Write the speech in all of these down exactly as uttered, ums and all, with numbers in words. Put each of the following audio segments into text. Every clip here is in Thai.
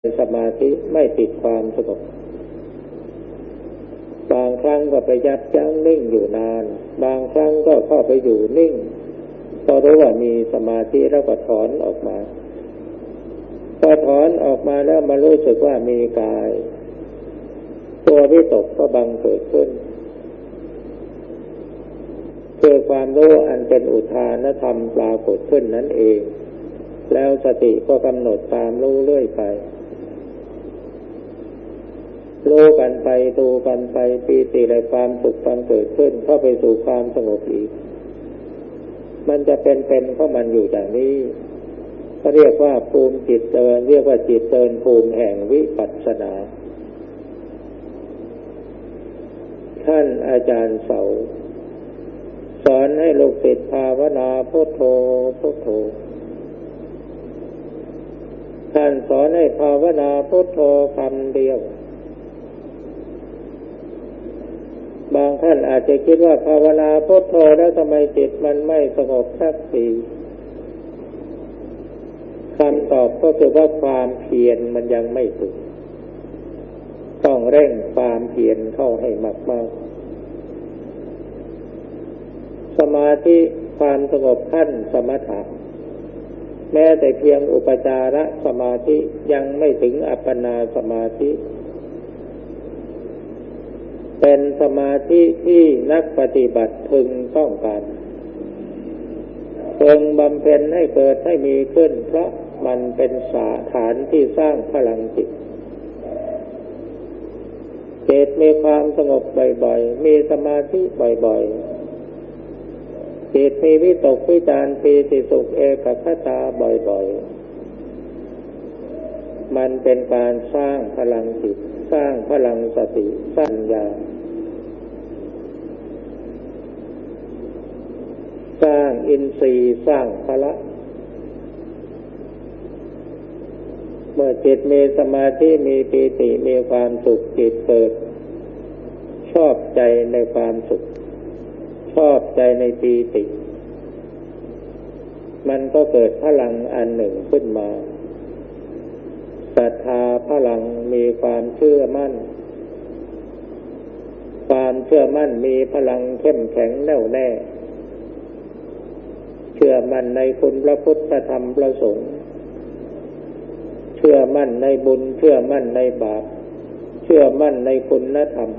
สมาธิไม่ติดความสงบบางครั้งก็ไปยับยั้งนิ่งอยู่นานบางครั้งก็เข้าไปอยู่นิ่งพอรู้ว่ามีสมาธิแล้วก็ถอนออกมาพอถอนออกมาแล้วมารู้สึกว่ามีกายตัววิตกก็บังเกิดขึ้นคือความรู้อันเป็นอุทานธรรมปรากฏขึ้นนั่นเองแล้วสติก็กำหนดตามรู้เรื่อยไปรู้กันไปดูกันไปปีติในความสุขความเกิดขึ้นเข้าไปสู่ความสงบอีกมันจะเป็นๆของมันอยู่อย่างนี้เขาเรียกว่าภูมิจิตเดินเรียกว่าจิตเดินภูมิแห่งวิปัสสนาท่านอาจารย์เสาสอนให้ลูกศิษย์ภาวนาพุทโธพุทโธท่านสอนให้ภาวนาพุทโธคำเดียวบางท่านอาจจะคิดว่าภาวนาพุทโธแล้วทำไมจิตมันไม่สงบสักทีคำตอบก็คือว่าความเพียรมันยังไม่ถึงต้องเร่งความเพียรเข้าให้มากๆสมาธิความสงบขั้นสมถะแม้แต่เพียงอุปจารสมาธิยังไม่ถึงอัปปนาสมาธิเป็นสมาธิที่นักปฏิบัติพึงต้องการพึงบำเพ็ญให้เกิดให้มีขึ้นเพราะมันเป็นสาฐานที่สร้างพลังจิตจิตมีความสงบบ่อยๆมีสมาธิบ่อยๆจิตมีวิตกวิจารปีติสุขเอกคตาบ่อยๆมันเป็นการสร้างพลังจิตสร้างพลังสติสร้างปัญญาสร้างอินทรีย์สร้างพละเมื่อจิตมีสมาธิมีปีติมีความสุขจิตเกิดชอบใจในความสุขชอบใจในปีติมันก็เกิดพลังอันหนึ่งขึ้นมาศรัทธาพลังมีความเชื่อมั่นความเชื่อมั่นมีพลังเข้มแข็งแน่วแน่เชื่อมั่นในคุณพระพุทธธรรมพระสงฆ์เชื่อมั่นในบุญเชื่อมั่นในบาปเชื่อมั่นในคุณธรรม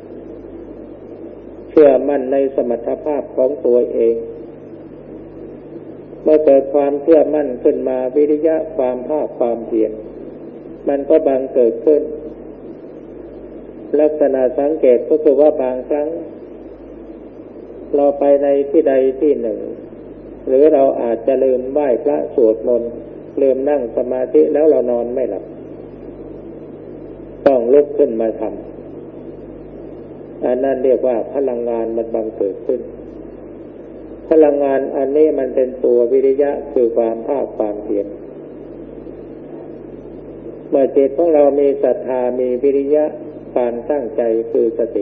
เชื่อมั่นในสมรรถภาพของตัวเองเมื่อเกิดความเชื่อมั่นขึ้นมาวิริยะความภาคความเพียรมันก็บังเกิดขึ้นลักษณะสังเกตก็คือว่าบางครั้งเราไปในที่ใดที่หนึ่งหรือเราอาจจะลืมไหว้พระสวดมนต์ลืมนั่งสมาธิแล้วเรานอนไม่หลับต้องลุกขึ้นมาทำอันนั้นเรียกว่าพลังงานมันบังเกิดขึ้นพลังงานอันนี้มันเป็นตัววิริยะคือความภาคความเพียรเมื่อจิตของเรามีศรัทธามีวิริยะความตั้งใจคือสติ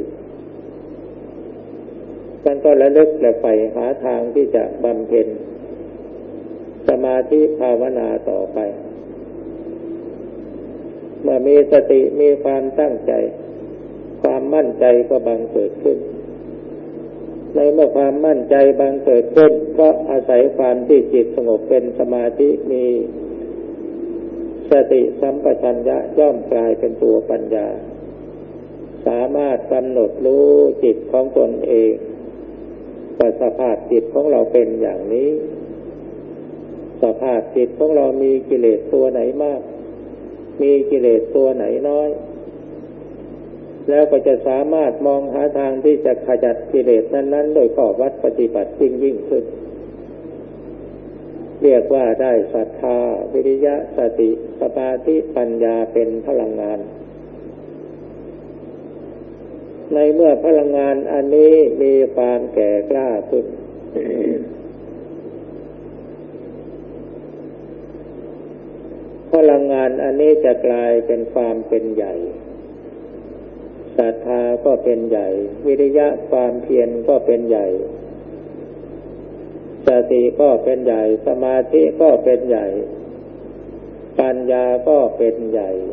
มันก็ระลึกและใฝ่หาทางที่จะบำเพ็ญสมาธิภาวนาต่อไปเมื่อมีสติมีความตั้งใจความมั่นใจก็บังเกิดขึ้นในเมื่อความมั่นใจบังเกิดขึ้นก็อาศัยความที่จิตสงบเป็นสมาธิมีสติสัมปชัญญะย่อมกลายเป็นตัวปัญญาสามารถกำหนดรู้จิตของตนเองว่าสภาพจิตของเราเป็นอย่างนี้สภาพจิตของเรามีกิเลสตัวไหนมากมีกิเลสตัวไหนน้อยแล้วก็จะสามารถมองหาทางที่จะขจัดกิเลสนั้นๆโดยข้อวัดปฏิบัติยิ่งยิ่งขึ้นเรียกว่าได้ศรัทธาวิริยะสติสมาธิปัญญาเป็นพลังงานในเมื่อพลังงานอันนี้มีความแก่กล้าขึ้น พลังงานอันนี้จะกลายเป็นความเป็นใหญ่ศรัทธาก็เป็นใหญ่วิริยะความเพียรก็เป็นใหญ่สติก็เป็นใหญ่สมาธิก็เป็นใหญ่ปัญญาก็เป็นใหญ่